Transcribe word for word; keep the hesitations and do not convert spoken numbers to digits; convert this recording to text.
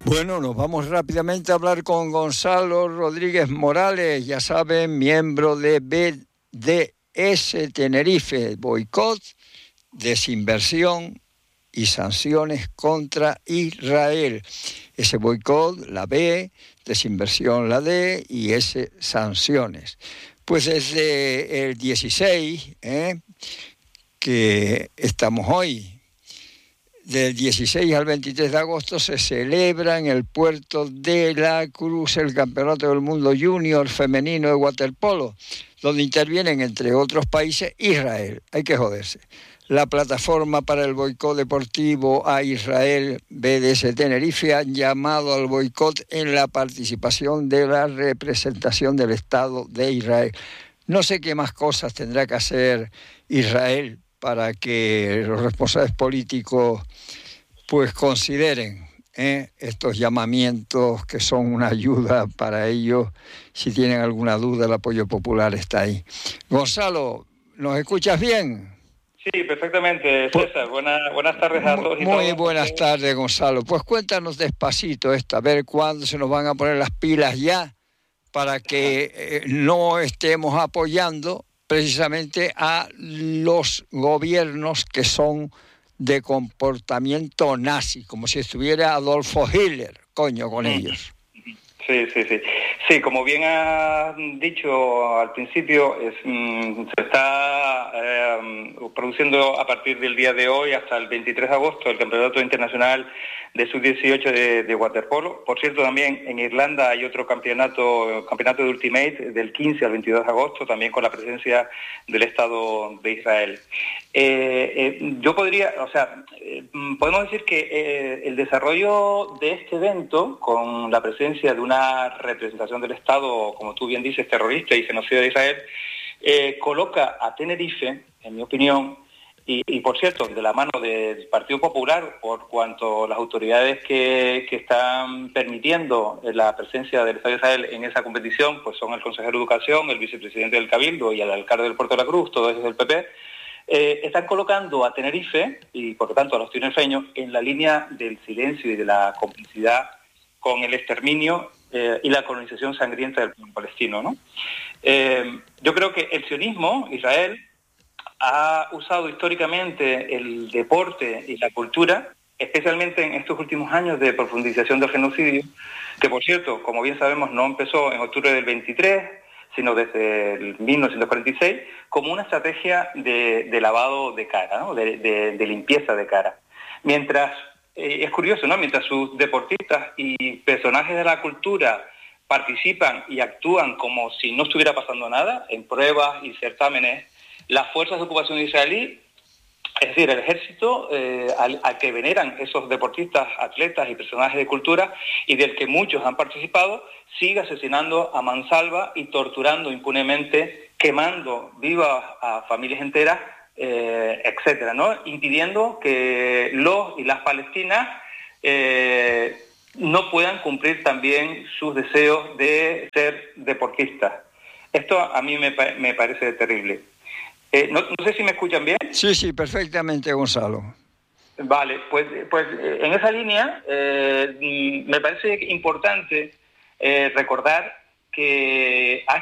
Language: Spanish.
Bueno, nos vamos rápidamente a hablar con Gonzalo Rodríguez Morales, ya saben, miembro de B D S Tenerife, boicot, desinversión y sanciones contra Israel. Ese boicot, la B, desinversión, la D, y ese, sanciones. Pues desde el dieciséis, ¿eh? que estamos hoy, del dieciséis al veintitrés de agosto se celebra en el puerto de La Cruz el Campeonato del Mundo Junior Femenino de Waterpolo, donde intervienen, entre otros países, Israel. Hay que joderse. La plataforma para el boicot deportivo a Israel, B D S Tenerife, han llamado al boicot en la participación de la representación del Estado de Israel. No sé qué más cosas tendrá que hacer Israel para que los responsables políticos pues consideren ¿eh? estos llamamientos, que son una ayuda para ellos. Si tienen alguna duda, el apoyo popular está ahí. Gonzalo, ¿nos escuchas bien? Sí, perfectamente, César. Buenas, buenas tardes a todos y Muy todas. buenas tardes, Gonzalo. Pues cuéntanos despacito esto, a ver cuándo se nos van a poner las pilas ya, para que eh, no estemos apoyando precisamente a los gobiernos que son de comportamiento nazi, como si estuviera Adolfo Hitler, coño, con ellos. Sí, sí, sí. Sí, como bien has dicho al principio, es, mm, se está eh, produciendo a partir del día de hoy hasta el veintitrés de agosto el Campeonato Internacional de sub dieciocho de, de waterpolo. Por cierto, también en Irlanda hay otro campeonato, campeonato de Ultimate del quince al veintidós de agosto, también con la presencia del Estado de Israel. Eh, eh, yo podría, o sea, eh, podemos decir que eh, el desarrollo de este evento, con la presencia de una representación del Estado, como tú bien dices, terrorista y genocida de Israel, eh, coloca a Tenerife, en mi opinión, y, y por cierto, de la mano del Partido Popular, por cuanto las autoridades que, que están permitiendo la presencia del Estado de Israel en esa competición, pues son el consejero de Educación, el vicepresidente del Cabildo y el alcalde del Puerto de la Cruz, todo eso es del P P, eh, están colocando a Tenerife, y por lo tanto a los tinerfeños, en la línea del silencio y de la complicidad con el exterminio eh, y la colonización sangrienta del pueblo palestino, ¿no? Eh, yo creo que el sionismo, Israel, ha usado históricamente el deporte y la cultura, especialmente en estos últimos años de profundización del genocidio, que por cierto, como bien sabemos, no empezó en octubre del veintitrés, sino desde el mil novecientos cuarenta y seis, como una estrategia de, de lavado de cara, ¿no? de, de, de limpieza de cara. Mientras, eh, es curioso, ¿no? Mientras sus deportistas y personajes de la cultura participan y actúan como si no estuviera pasando nada en pruebas y certámenes, las fuerzas de ocupación israelí, es decir, el ejército eh, al, al que veneran esos deportistas, atletas y personajes de cultura, y del que muchos han participado, sigue asesinando a mansalva y torturando impunemente, quemando vivas a familias enteras, eh, etcétera, ¿no? Impidiendo que los y las palestinas eh, no puedan cumplir también sus deseos de ser deportistas. Esto a mí me, me parece terrible. Eh, no, no sé si me escuchan bien. Sí, sí, perfectamente, Gonzalo. Vale, pues, pues en esa línea eh, me parece importante eh, recordar que